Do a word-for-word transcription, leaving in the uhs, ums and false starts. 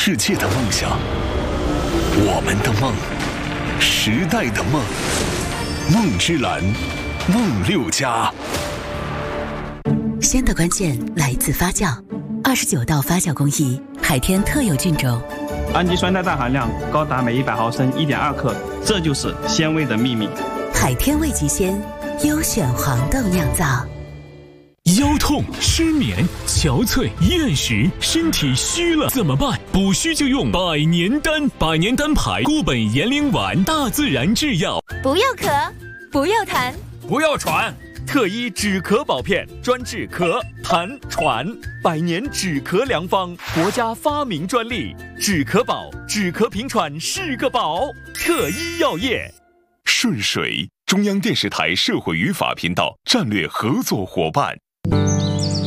世界的梦想，我们的梦，时代的梦，梦之蓝，梦六加。 鲜的关键来自发酵，二十九道发酵工艺，海天特有菌种， 氨基酸的氮含量高达每一百毫升一点二克，这就是鲜味的秘密。 海天味极鲜，优选黄豆酿造。 腰痛、失眠、憔悴、厌食，身体虚了怎么办？补虚就用百年丹，百年丹牌固本延龄丸，大自然制药。 不要咳，不要痰， 不要喘，特医止咳宝片，专治咳、痰、喘，百年止咳良方，国家发明专利，止咳宝，止咳平喘是个宝。特医药业。 顺水，中央电视台社会与法频道战略合作伙伴。